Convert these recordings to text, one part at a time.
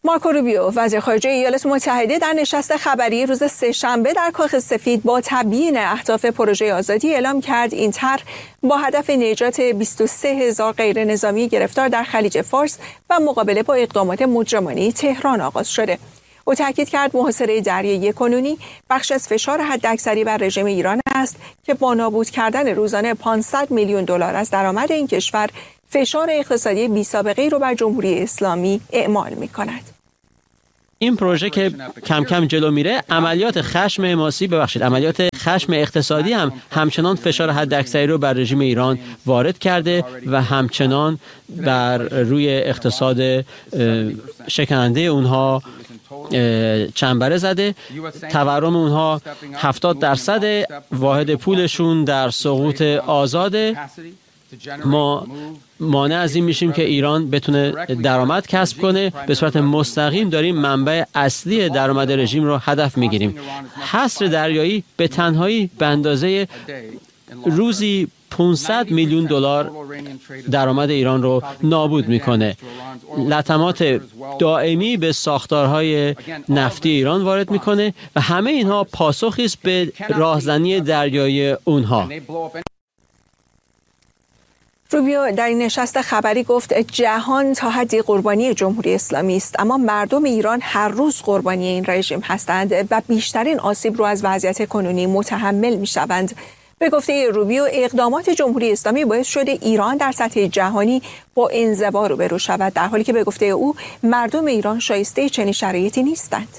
مارکو روبیو وزیر خارجه ایالات متحده در نشست خبری روز سه‌شنبه در کاخ سفید با تبیین اهداف پروژه آزادی اعلام کرد این طرح با هدف نجات 23,000 غیر نظامی گرفتار در خلیج فارس و مقابله با اقدامات مجرمانه تهران آغاز شده. او تاکید کرد محاصره دریایی کنونی بخش از فشار حداکثری بر رژیم ایران است که با نابود کردن روزانه 500 میلیون دلار از درآمد این کشور فشار اقتصادی بی‌سابقه‌ای را بر جمهوری اسلامی اعمال می‌کند. این پروژه که کم کم جلو میره، عملیات خشم اقتصادی هم همچنان فشار حداکثری رو بر رژیم ایران وارد کرده و همچنان بر روی اقتصاد شکننده اونها چنبره زده. تورم اونها 70% واحد پولشون در سقوط آزاده. ما مانع از این میشیم که ایران بتونه درآمد کسب کنه. به صورت مستقیم داریم منبع اصلی درآمد رژیم رو هدف میگیریم. حصر دریایی به تنهایی به اندازه روزی 500 میلیون دلار درآمد ایران رو نابود میکنه. لطمات دائمی به ساختارهای نفتی ایران وارد میکنه و همه اینها پاسخی است به راهزنی دریایی اونها. روبیو در این نشست خبری گفت جهان تا حدی قربانی جمهوری اسلامی است، اما مردم ایران هر روز قربانی این رژیم هستند و بیشترین آسیب رو از وضعیت کنونی متحمل می‌شوند. به گفته روبیو اقدامات جمهوری اسلامی باعث شده ایران در سطح جهانی با انزوا روبرو شود، در حالی که به گفته او مردم ایران شایسته چنین شرایطی نیستند.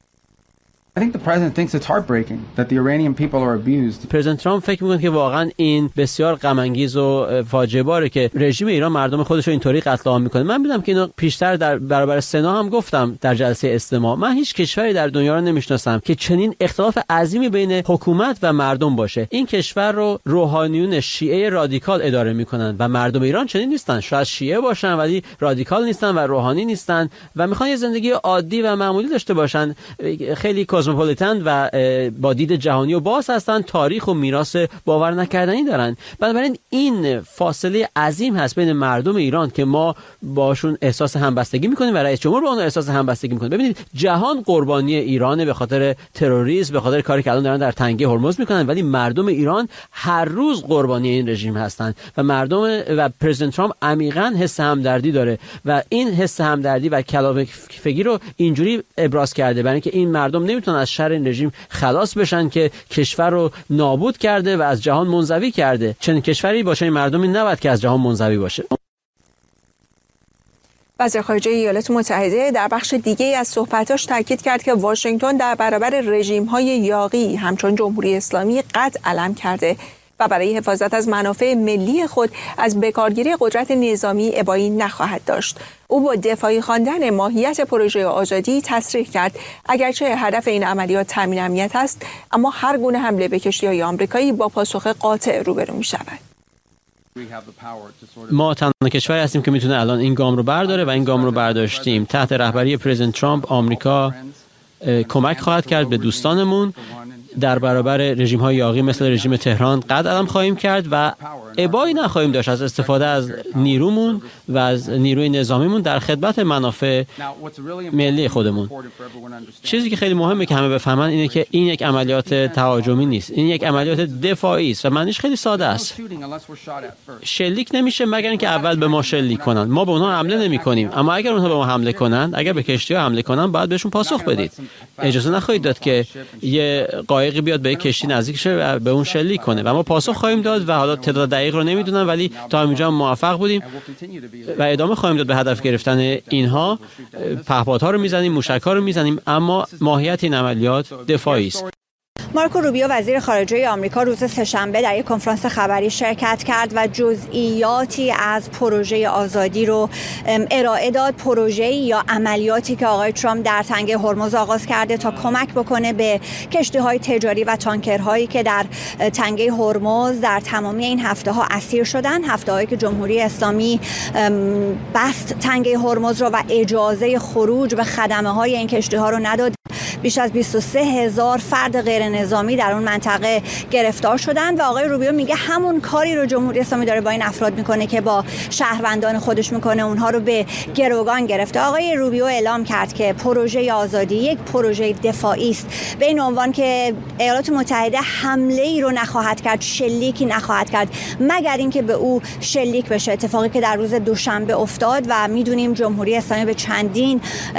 پرزیدنت ترامپ فکر می‌کنه که واقعا این بسیار غم انگیز و فاجعه باره که رژیم ایران مردم خودش رو اینطوری قتل عام می‌کنه. من می‌دونم که اینو پیشتر در برابر سنا هم گفتم در جلسه استماع. من هیچ کشوری در دنیا رو نمی‌شناسم که چنین اختلاف عظیمی بین حکومت و مردم باشه. این کشور رو روحانیون شیعه رادیکال اداره می‌کنن و مردم ایران چنین نیستن. شاید شیعه باشن ولی رادیکال نیستن و روحانی نیستن و می‌خوان یه زندگی عادی و معمولی داشته باشن. خیلی کوزموپولیتن و با دید جهانی و باز هستن، تاریخ و میراث باور نکردنی دارن. بنابراین این فاصله عظیم هست بین مردم ایران که ما باشون احساس همبستگی میکنیم و رئیس جمهور با اون احساس همبستگی میکنه. ببینید جهان قربانی ایرانه به خاطر تروریسم، به خاطر کاری که الان دارن در تنگه هرمز میکنن، ولی مردم ایران هر روز قربانی این رژیم هستن و مردم و پرزیدنت ترامپ عمیقاً حس همدردی داره و این حس همدردی و کلافگی رو اینجوری ابراز کرده برای اینکه این مردم نمیتونن از شر این رژیم خلاص بشن که کشور رو نابود کرده و از جهان منزوی کرده. چنین کشوری باشه این مردمی نباید که از جهان منزوی باشه. وزیر خارجه ایالات متحده در بخش دیگه از صحبتاش تاکید کرد که واشنگتن در برابر رژیم‌های یاغی همچون جمهوری اسلامی قد علم کرده و برای حفاظت از منافع ملی خود از بکارگیری قدرت نظامی ابایی نخواهد داشت. او با دفاعی خواندن ماهیت پروژه آزادی تصریح کرد اگرچه هدف این عملیات تامین امنیت است، اما هر گونه حمله به کشتی‌های آمریکایی با پاسخ قاطع روبرو می‌شود. ما تنها کشوری هستیم که میتونه الان این گام رو برداره و این گام رو برداشتیم. تحت رهبری پرزیدنت ترامپ آمریکا کمک خواهد کرد به دوستانمون. در برابر رژیم‌های یاغی مثل رژیم تهران قد علم خواهیم کرد و ابایی نخواهیم داشت از استفاده از نیرومون و از نیروی نظامیمون در خدمت منافع ملی خودمون. چیزی که خیلی مهمه که همه بفهمن اینه که این یک عملیات تهاجمی نیست، این یک عملیات دفاعی است و معنیش خیلی ساده است. شلیک نمیشه مگر اینکه اول به ما شلیک کنن. ما به اونها حمله نمی‌کنیم، اما اگر اونها به ما حمله کنن، اگر به کشتی‌ها حمله کنن، باید بهشون پاسخ بدید. اجازه نخواهید داد که یه قایقی بیاد به کشتی نزدیک شه و به اون شلیک کنه و ما پاسخ خواهیم داد و حالا تعداد دقیق رو نمیدونم ولی تا همینجا موفق بودیم و ادامه خواهیم داد به هدف گرفتن اینها. پهپادها رو میزنیم، موشک‌ها رو میزنیم، اما ماهیت این عملیات دفاعی است. مارکو روبیو وزیر خارجه آمریکا روز سه‌شنبه در یک کنفرانس خبری شرکت کرد و جزئیاتی از پروژه آزادی رو ارائه داد. پروژه‌ای یا عملیاتی که آقای ترامپ در تنگه هرمز آغاز کرده تا کمک بکنه به کشتی‌های تجاری و تانکرهایی که در تنگه هرمز در تمامی این هفته‌ها اسیر شدن، هفته‌هایی که جمهوری اسلامی بست تنگه هرمز رو و اجازه خروج به خدمه‌های این کشتی‌ها رو نداد. بیش از 23,000 فرد غیر نظامی در اون منطقه گرفتار شدن و آقای روبیو میگه همون کاری رو جمهوری اسلامی داره با این افراد میکنه که با شهروندان خودش میکنه، اونها رو به گروگان گرفته. آقای روبیو اعلام کرد که پروژه آزادی یک پروژه دفاعی است، به این عنوان که ایالات متحده حمله ای رو نخواهد کرد، شلیکی نخواهد کرد مگر اینکه به او شلیک بشه. اتفاقی که در روز دوشنبه افتاد و میدونیم جمهوری اسلامی به چندین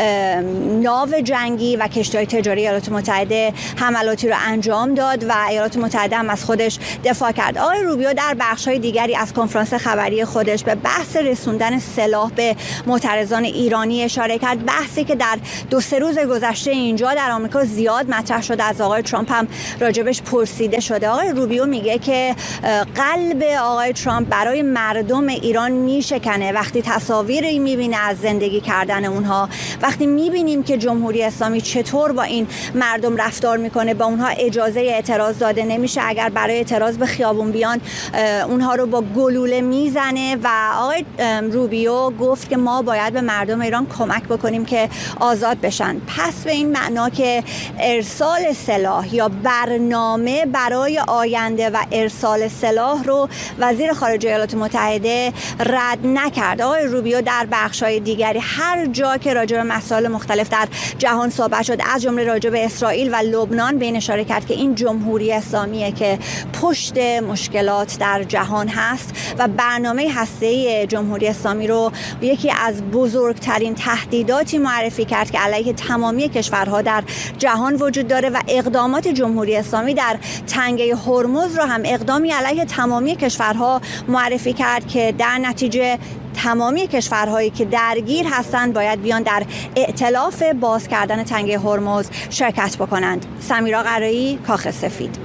ناو جنگی و کشتی‌های تجاری ایالات متحده حملاتی رو انجام داد و ایالات متحده هم از خودش دفاع کرد. آقای روبیو در بخش‌های دیگری از کنفرانس خبری خودش به بحث رسوندن سلاح به معترضان ایرانی اشاره کرد، بحثی که در 2-3 روز گذشته اینجا در آمریکا زیاد مطرح شده، از آقای ترامپ هم راجبش پرسیده شده. آقای روبیو میگه که قلب آقای ترامپ برای مردم ایران میشکنه وقتی تصاویری میبینه از زندگی کردن اونها، وقتی میبینیم که جمهوری اسلامی چطور با این مردم رفتار میکنه، با اونها اجازه اعتراض داده نمیشه، اگر برای اعتراض به خیابون بیان اونها رو با گلوله میزنه. و آقای روبیو گفت که ما باید به مردم ایران کمک بکنیم که آزاد بشن. پس به این معنا که ارسال سلاح یا برنامه برای آینده و ارسال سلاح رو وزیر خارجه ایالات متحده رد نکرد. آقای روبیو در بخش‌های دیگری هر جا که راجع به مسائل مختلف در جهان صحبت شد، از جمله راجع به اسرائیل و لبنان، به این اشاره کرد که این جمهوری اسلامیه که پشت مشکلات در جهان هست و برنامه هسته‌ای جمهوری اسلامی رو یکی از بزرگترین تهدیداتی معرفی کرد که علیه تمامی کشورها در جهان وجود داره و اقدامات جمهوری اسلامی در تنگه هرمز رو هم اقدامی علیه تمامی کشورها معرفی کرد که در نتیجه تمامی کشورهایی که درگیر هستند باید بیان در ائتلاف باز کردن تنگه هرمز شرکت بکنند. سمیرا قرایی، کاخ سفید.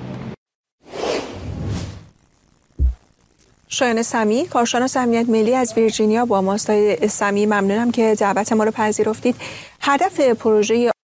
شایان سمی، کارشناس امنیت ملی از ویرجینیا با ماست. سمی، ممنونم که دعوت ما رو پذیرفتید. هدف پروژه